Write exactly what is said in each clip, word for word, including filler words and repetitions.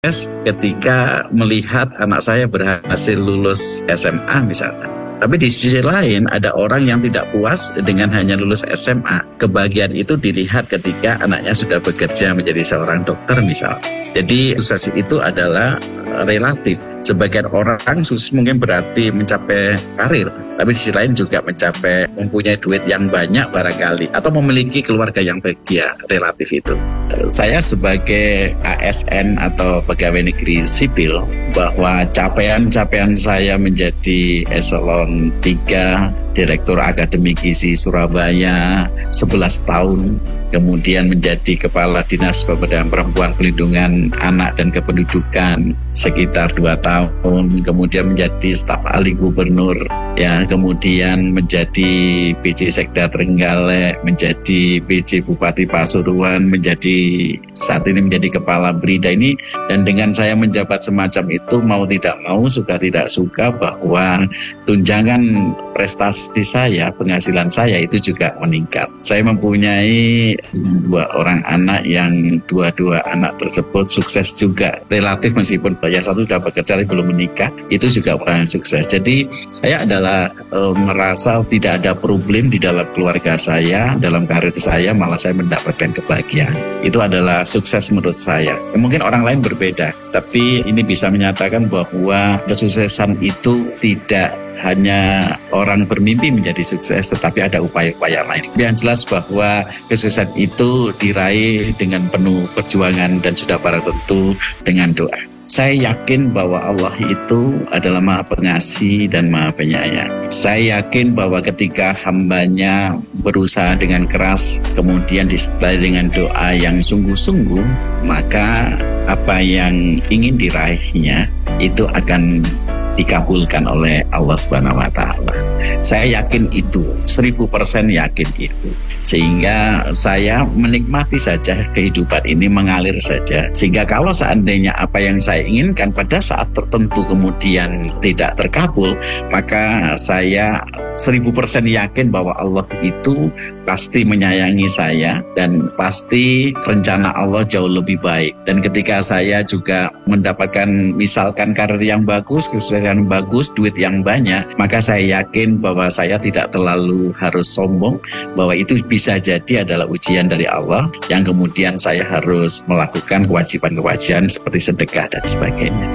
ketika melihat anak saya berhasil lulus S M A misalnya. Tapi di sisi lain ada orang yang tidak puas dengan hanya lulus S M A. Kebahagiaan itu dilihat ketika anaknya sudah bekerja menjadi seorang dokter misalnya. Jadi sukses itu adalah relatif. Sebagian orang sukses mungkin berarti mencapai karir, tapi di sisi lain juga mencapai mempunyai duit yang banyak barangkali, atau memiliki keluarga yang bahagia, relatif itu. Saya sebagai A S N atau pegawai negeri sipil, bahwa capaian-capaian saya menjadi eselon tiga, Direktur Akademi Gizi Surabaya sebelas tahun, kemudian menjadi Kepala Dinas Pemberdayaan Perempuan, Pelindungan Anak dan Kependudukan sekitar dua tahun, kemudian menjadi staf ahli gubernur, ya, kemudian menjadi P J Sekda Trenggalek, menjadi P J Bupati Pasuruan, menjadi saat ini menjadi Kepala Brida ini. Dan dengan saya menjabat semacam itu, mau tidak mau, suka tidak suka, bahwa tunjangan prestasi saya, penghasilan saya itu juga meningkat. Saya mempunyai dua orang anak yang dua-dua anak tersebut sukses juga, relatif, meskipun yang satu sudah bekerja tapi belum menikah, itu juga orang yang sukses. Jadi saya adalah e, merasa tidak ada problem di dalam keluarga saya, dalam karir saya, malah saya mendapatkan kebahagiaan. Itu adalah sukses menurut saya. Ya, mungkin orang lain berbeda, tapi ini bisa menyatakan bahwa kesuksesan itu tidak hanya orang bermimpi menjadi sukses, tetapi ada upaya-upaya lain. Yang jelas bahwa kesuksesan itu diraih dengan penuh perjuangan dan sudah pada tentu dengan doa. Saya yakin bahwa Allah itu adalah Maha Pengasih dan Maha Penyayang. Saya yakin bahwa ketika hambanya berusaha dengan keras, kemudian disertai dengan doa yang sungguh-sungguh, maka apa yang ingin diraihnya itu akan dikabulkan oleh Allah Subhanahu wa Ta'ala. Saya yakin itu, seribu persen yakin itu. Sehingga saya menikmati saja kehidupan ini, mengalir saja. Sehingga kalau seandainya apa yang saya inginkan pada saat tertentu kemudian tidak terkabul, maka saya seribu persen yakin bahwa Allah itu pasti menyayangi saya dan pasti rencana Allah jauh lebih baik. Dan ketika saya juga mendapatkan misalkan karir yang bagus, kesuksesan bagus, duit yang banyak, maka saya yakin bahwa saya tidak terlalu harus sombong, bahwa itu bisa jadi adalah ujian dari Allah yang kemudian saya harus melakukan kewajiban-kewajiban seperti sedekah dan sebagainya.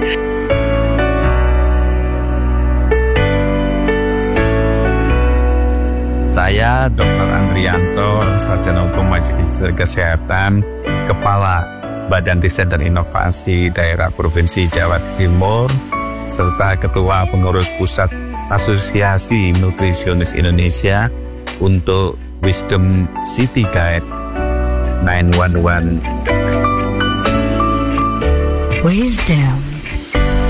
Saya Doktor Andrianto, Sarjana Hukum Majelis Kesehatan, Kepala Badan Riset dan Inovasi Daerah Provinsi Jawa Timur, serta Ketua Pengurus Pusat Asosiasi Nutrisionis Indonesia untuk Wisdom City Guide sembilan satu satu. Wisdom.